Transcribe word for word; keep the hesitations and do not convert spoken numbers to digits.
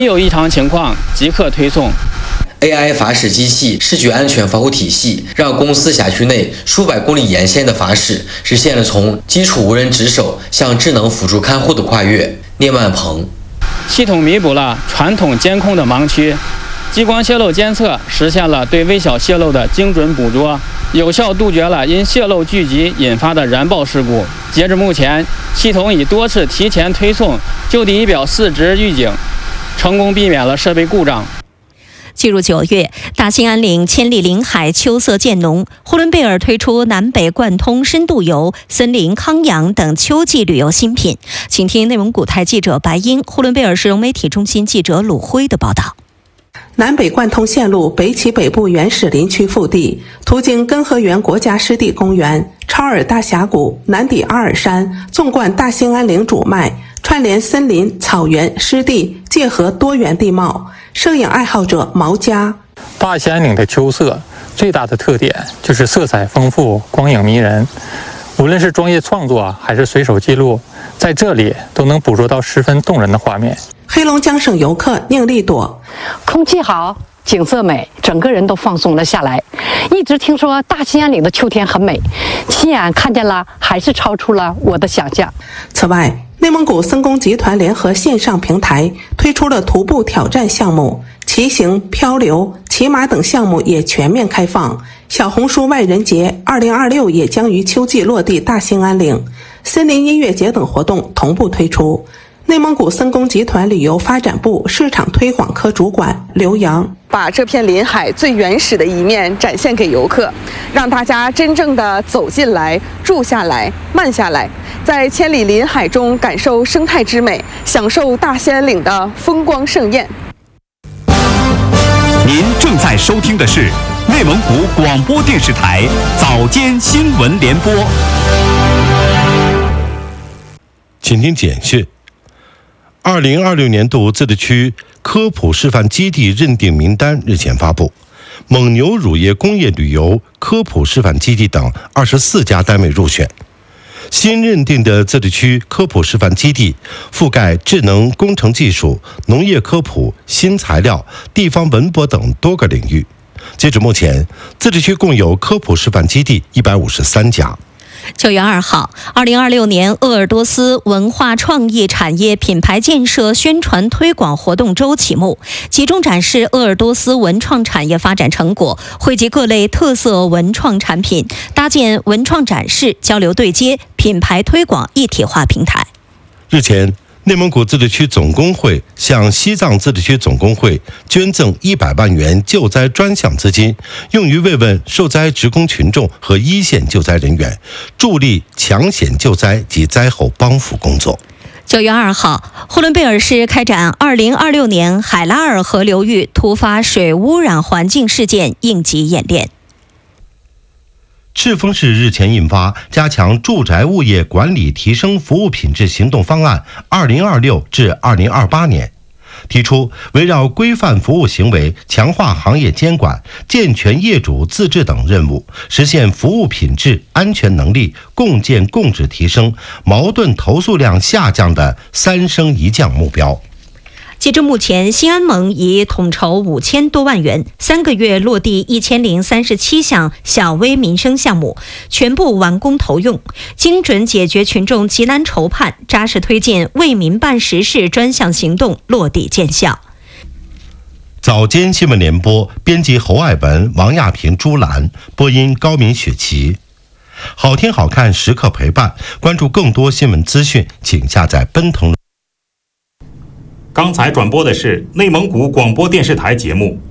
有异常情况即刻推送。 A I 法驶机器视觉安全防护体系，让公司辖区内数百公里沿线的法驶实现了从基础无人值守向智能辅助看护的跨越。聂万鹏， 系统弥补了传统监控的盲区，激光泄漏监测实现了对微小泄漏的精准捕捉，有效杜绝了因泄漏聚集引发的燃爆事故。截至目前，系统已多次提前推送就地仪表四值预警，成功避免了设备故障。 进入九月，大兴安岭千里林海秋色渐浓，呼伦贝尔推出南北贯通深度游、森林康养等秋季旅游新品。请听内蒙古台记者白英、呼伦贝尔市融媒体中心记者鲁辉的报道。 南北贯通线路北起北部原始林区腹地，途经根河源国家湿地公园、超尔大峡谷、南抵阿尔山，纵贯大兴安岭主脉，串联森林、草原、湿地，结合多元地貌。摄影爱好者毛家， 大兴安岭的秋色最大的特点就是色彩丰富、光影迷人。无论是专业创作还是随手记录，在这里都能捕捉到十分动人的画面。 黑龙江省游客宁丽朵， 空气好，景色美，整个人都放松了下来。一直听说大兴安岭的秋天很美，亲眼看见了，还是超出了我的想象。 此外，内蒙古森工集团联合线上平台推出了徒步挑战项目，骑行、漂流、骑马等项目也全面开放。小红书外人节二零二六也将于秋季落地大兴安岭，森林音乐节等活动同步推出。内蒙古森工集团旅游发展部市场推广科主管刘洋， 把这片林海最原始的一面展现给游客，让大家真正的走进来、住下来、慢下来，在千里林海中感受生态之美，享受大兴安岭的风光盛宴。 您正在收听的是内蒙古广播电视台早间新闻联播。 请听简讯。二零二六年度自治区科普示范基地认定名单日前发布，蒙牛乳业工业旅游科普示范基地等二十四家单位入选。新认定的自治区科普示范基地覆盖智能工程技术、农业科普、新材料、地方文博等多个领域。截止目前，自治区共有科普示范基地一百五十三家。 九月二号，二零二六年鄂尔多斯文化创意产业品牌建设宣传推广活动周启幕，集中展示鄂尔多斯文创产业发展成果，汇集各类特色文创产品，搭建文创展示、交流对接、品牌推广一体化平台。 日前，内蒙古自治区总工会向西藏自治区总工会捐赠一百万元救灾专项资金，用于慰问受灾职工群众和一线救灾人员，助力抢险救灾及灾后帮扶工作。 九月二号，呼伦贝尔市开展二零二六年海拉尔河流域突发水污染环境事件应急演练。 赤峰市日前印发《加强住宅物业管理提升服务品质行动方案（二零二六至二零二八年）》，提出围绕规范服务行为、强化行业监管、健全业主自治等任务，实现服务品质、安全能力共建共治提升、矛盾投诉量下降的三升一降目标。 截至目前，新安盟已统筹五千多万元，三个月落地一千零三十七项小微民生项目，全部完工投用，精准解决群众急难愁盼，扎实推进为民办实事专项行动落地见效。 早间新闻联播，编辑侯爱文、王亚平、朱兰，播音高敏、雪琪。好听好看时刻陪伴，关注更多新闻资讯，请下载奔腾。 刚才转播的是内蒙古广播电视台节目。